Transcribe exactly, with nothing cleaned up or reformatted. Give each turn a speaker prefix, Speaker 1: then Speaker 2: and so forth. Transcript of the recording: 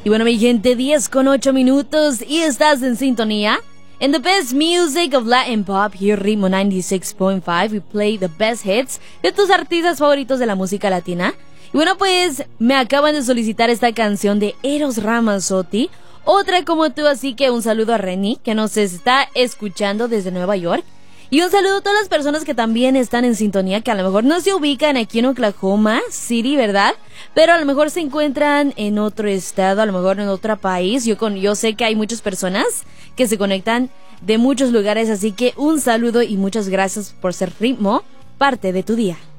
Speaker 1: Y bueno, mi gente, diez con ocho minutos y estás en sintonía. In the best music of Latin pop, here Ritmo noventa y seis punto cinco, we play the best hits de tus artistas favoritos de la música latina. Y bueno, pues me acaban de solicitar esta canción de Eros Ramazzotti, otra como tú, así que un saludo a Reni, que nos está escuchando desde Nueva York. Y un saludo a todas las personas que también están en sintonía, que a lo mejor no se ubican aquí en Oklahoma City, ¿verdad? Pero a lo mejor se encuentran en otro estado, a lo mejor en otro país. Yo, con, yo sé que hay muchas personas que se conectan de muchos lugares, así que un saludo y muchas gracias por ser Ritmo parte de tu día.